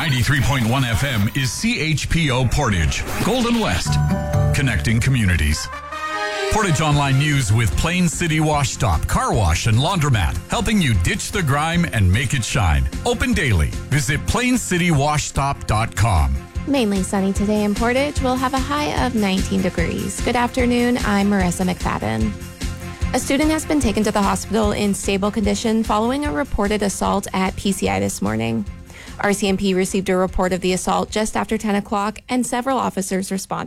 93.1 FM is CHPO Portage, Golden West, connecting communities. Portage Online News with Plain City Wash Stop, Car Wash and Laundromat, helping you ditch the grime and make it shine. Open daily. Visit plaincitywashstop.com. Mainly sunny today in Portage. We'll have a high of 19 degrees. Good afternoon. I'm Marissa McFadden. A student has been taken to the hospital in stable condition following a reported assault at PCI this morning. RCMP received a report of the assault just after 10 o'clock, and several officers responded.